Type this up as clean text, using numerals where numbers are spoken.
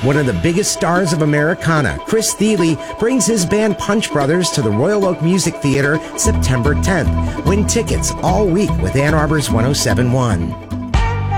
One of the biggest stars of Americana, Chris Thile, brings his band Punch Brothers to the Royal Oak Music Theater September 10th. Win tickets all week with Ann Arbor's 107.1.